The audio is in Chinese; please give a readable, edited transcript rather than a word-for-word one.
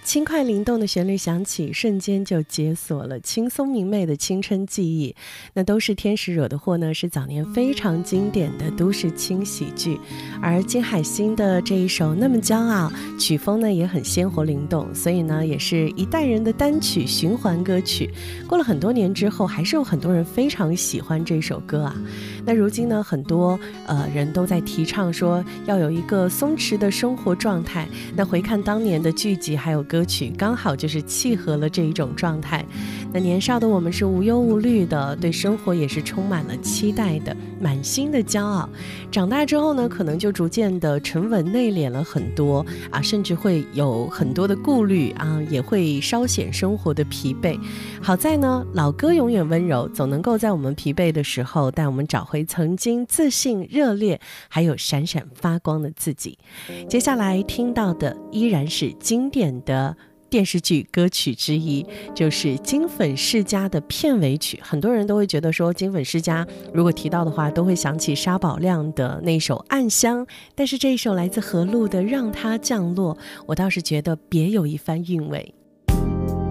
轻快灵动的旋律响起，瞬间就解锁了轻松明媚的青春记忆。那都是天使惹的祸呢，是早年非常经典的都市轻喜剧。而金海心的这一首《那么骄傲》，曲风呢也很鲜活灵动，所以呢也是一代人的单曲循环歌曲。过了很多年之后，还是有很多人非常喜欢这首歌啊。那如今呢，很多人都在提倡说要有一个松弛的生活状态。那回看当年的剧集还有歌曲，刚好就是契合了这一种状态。那年少的我们是无忧无虑的，对生活也是充满了期待的，满心的骄傲。长大之后呢，可能就逐渐的沉稳内敛了很多啊，甚至会有很多的顾虑啊，也会稍显生活的疲惫。好在呢，老歌永远温柔，总能够在我们疲惫的时候带我们找回曾经自信热烈还有闪闪发光的自己。接下来听到的依然是经典的电视剧歌曲之一，就是金粉世家的片尾曲。很多人都会觉得说金粉世家如果提到的话，都会想起沙宝亮的那首暗香，但是这一首来自何璐的让它降落，我倒是觉得别有一番韵味。